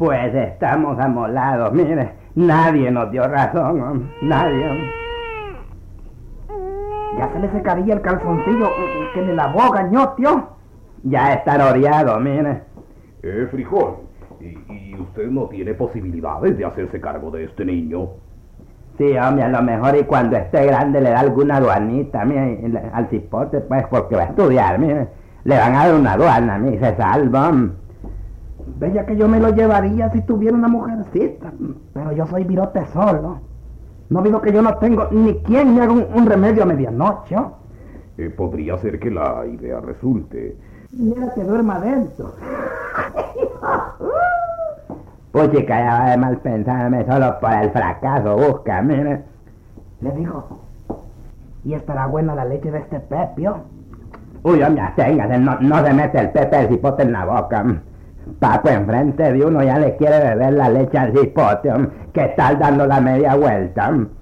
Pues estamos amolados, mire. Nadie nos dio razón, nadie. Ya se le secaría el calzoncillo que le lavó, gañotio. Ya está oreado, mire. Frijol, ¿y usted no tiene posibilidades de hacerse cargo de este niño? Sí, hombre, a lo mejor y cuando esté grande le da alguna aduanita, mire, al cipote, pues, porque va a estudiar, mire. Le van a dar una aduana, mire, se salva. Bella que yo me lo llevaría si tuviera una mujercita, pero yo soy virote solo. No digo que yo no tengo ni quien me haga un remedio a medianoche. Podría ser que la idea resulte. Mira que duerma adentro. Pues chica, ya va de mal pensarme solo por el fracaso, busca, mire. Le digo, ¿y estará buena la leche de este Pepio? Uy, hombre, téngase, no se mete el pepe del cipote en la boca. Papo, enfrente de uno ya le quiere beber la leche al cipote, que está dando la media vuelta.